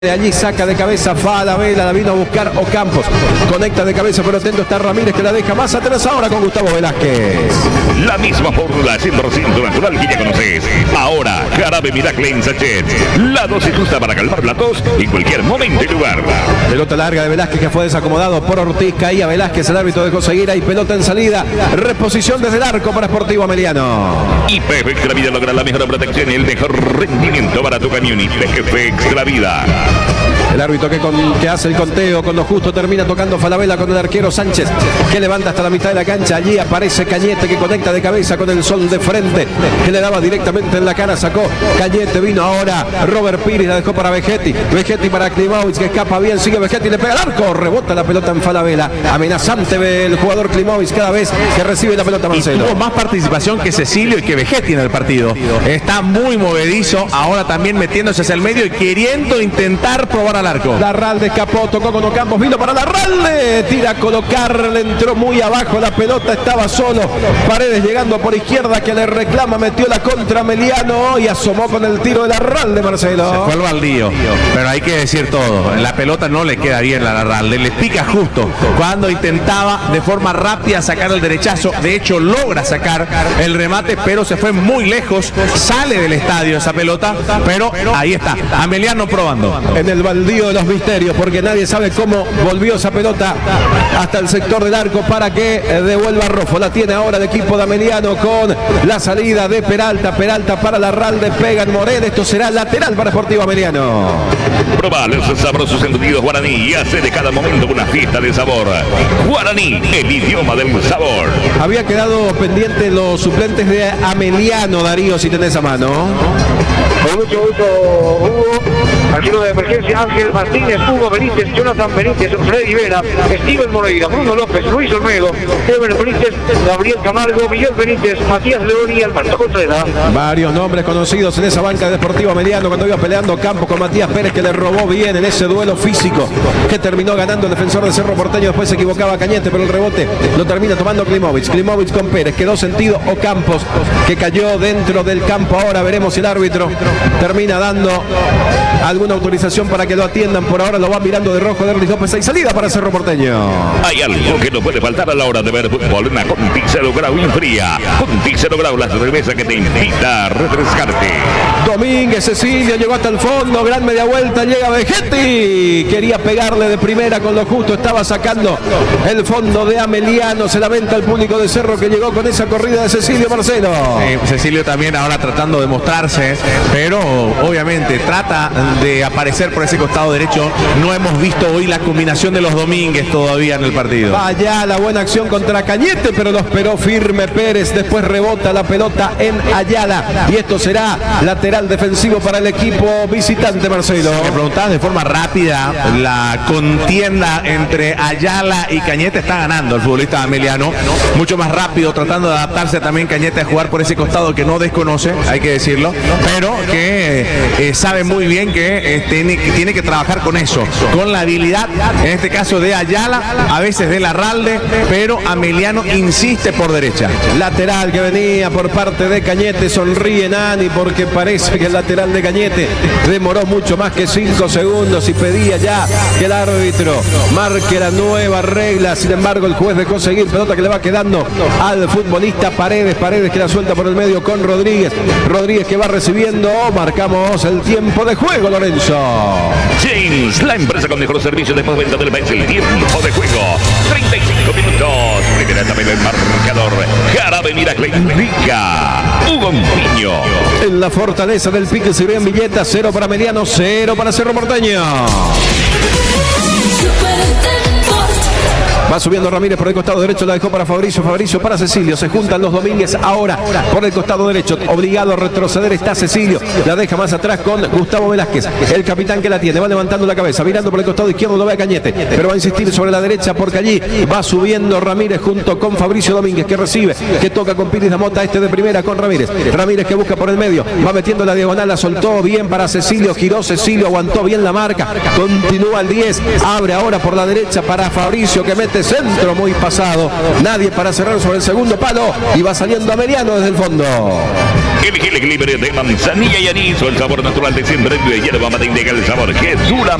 De allí saca de cabeza Falabella, la vino a buscar Ocampos. Conecta de cabeza, pero atento está Ramírez que la deja más atrás ahora con Gustavo Velázquez. La misma fórmula 100% natural que ya conoces. Ahora, Jarabe Miracle en sachet. La dosis justa para calmar la tos en cualquier momento y lugar. Pelota larga de Velázquez que fue desacomodado por Ortiz. Caía Velázquez, el árbitro dejó seguir. Ahí pelota en salida. Reposición desde el arco para Sportivo Ameliano. IPF Extra Vida logra la mejor protección y el mejor rendimiento para tu camión. IPF Extra Vida. El árbitro que hace el conteo con lo justo termina tocando Falabella con el arquero Sánchez que levanta hasta la mitad de la cancha. Allí aparece Cañete que conecta de cabeza con el sol de frente que le daba directamente en la cara. Sacó Cañete, vino ahora Robert Pires, la dejó para Vegetti. Vegetti para Klimovic que escapa bien, sigue Vegetti, le pega al arco, rebota la pelota en Falabella. Amenazante el jugador Klimovic cada vez que recibe la pelota Marcelo. Y tuvo más participación que Cecilio y que Vegetti en el partido. Está muy movedizo, ahora también metiéndose hacia el medio y queriendo intentar probar al arco. Larralde escapó, tocó con Ocampos, vino para Larralde, tira a colocar, le entró muy abajo, la pelota estaba solo. Paredes llegando por izquierda que le reclama, metió la contra Meliano y asomó con el tiro de Larralde, Marcelo. Se fue al baldío, pero hay que decir todo, la pelota no le queda bien a Larralde, le pica justo cuando intentaba de forma rápida sacar el derechazo. De hecho logra sacar el remate, pero se fue muy lejos, sale del estadio esa pelota, pero ahí está, Ameliano probando. En el baldío de los misterios, porque nadie sabe cómo volvió esa pelota hasta el sector del arco para que devuelva Roffo. La tiene ahora el equipo de Ameliano con la salida de Peralta. Peralta para Larralde, pega en Morel. Esto será lateral para Sportivo Ameliano. Proba los sabrosos embutidos Guaraní y hace de cada momento una fiesta de sabor. Guaraní, el idioma del sabor. Había quedado pendiente los suplentes de Ameliano, Darío, si tenés a mano. Con mucho gusto, Hugo. Arquero de emergencia, Ángel Martínez, Hugo Benítez, Jonathan Benítez, Freddy Vera, Steven Moreira, Bruno López, Luis Olmedo, Ever Benítez, Gabriel Camargo, Miguel Benítez, Matías León y Alberto Contreras. Varios nombres conocidos en esa banca de Deportivo Ameliano cuando iba peleando Campos con Matías Pérez, que le robó bien en ese duelo físico que terminó ganando el defensor de Cerro Porteño. Después se equivocaba Cañete, pero el rebote lo termina tomando Klimovic. Klimovic con Pérez, quedó sentido Ocampos, que cayó dentro del campo. Ahora veremos si el árbitro termina dando alguna autorización para que lo atiendan. Por ahora lo va mirando de rojo Derlis López. Hay salida para Cerro Porteño. Hay algo que no puede faltar a la hora de ver fútbol. Una Conti 0 Grau fría. Conti 0 Grau, la cerveza que te invita a refrescarte. Domínguez, Cecilio llegó hasta el fondo, gran media vuelta, llega Vegetti, quería pegarle de primera con lo justo, estaba sacando el fondo de Ameliano. Se lamenta el público de Cerro que llegó con esa corrida de Cecilio, Marcelo. Cecilio también ahora tratando de mostrarse, pero obviamente trata de aparecer por ese costado derecho. No hemos visto hoy la combinación de los Domínguez todavía en el partido. Vaya la buena acción contra Cañete, pero lo esperó firme Pérez. Después rebota la pelota en Ayala y esto será lateral defensivo para el equipo visitante, Marcelo. Me preguntabas de forma rápida, la contienda entre Ayala y Cañete está ganando el futbolista Ameliano, mucho más rápido, tratando de adaptarse también Cañete a jugar por ese costado que no desconoce, hay que decirlo, pero que sabe muy bien que tiene que trabajar con eso, con la habilidad, en este caso de Ayala, a veces de Larralde, pero Ameliano insiste por derecha. Lateral que venía por parte de Cañete, sonríe Nani porque parece que el lateral de Cañete demoró mucho más que 5 segundos y pedía ya que el árbitro marque la nueva regla. Sin embargo, el juez dejó seguir, pelota que le va quedando al futbolista Paredes. Paredes que la suelta por el medio con Rodríguez. Rodríguez que va recibiendo. Marcamos el tiempo de juego, Lorenzo. James, la empresa con mejor servicio de postventa del país. El tiempo de juego, 35 minutos. Primera también el marcador. Jarabe Miracle indica Hugo Piño. En la fortaleza del Pique se en Villeta, 0 para Ameliano, 0 para Cerro Porteño. Va subiendo Ramírez por el costado derecho, la dejó para Fabricio, Fabricio para Cecilio, se juntan los Domínguez ahora por el costado derecho, obligado a retroceder está Cecilio, la deja más atrás con Gustavo Velázquez, el capitán que la tiene, va levantando la cabeza, mirando por el costado izquierdo, lo ve a Cañete, pero va a insistir sobre la derecha porque allí va subiendo Ramírez junto con Fabricio Domínguez que recibe, que toca con Piris Damota, este de primera con Ramírez, Ramírez que busca por el medio, va metiendo la diagonal, la soltó bien para Cecilio, giró Cecilio, aguantó bien la marca, continúa el 10, abre ahora por la derecha para Fabricio que mete este centro muy pasado. Nadie para cerrar sobre el segundo palo. Y va saliendo Ameliano desde el fondo. El jengibre de manzanilla y anís, el sabor natural de siempre de hierba mate indica el sabor que dura